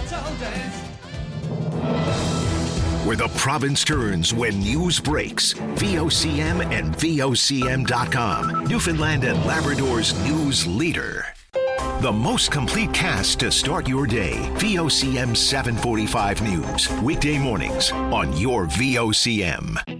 Where the province turns when news breaks. VOCM and VOCM.com. Newfoundland and Labrador's news leader. The most complete cast to start your day. VOCM 745 News. Weekday mornings on your VOCM.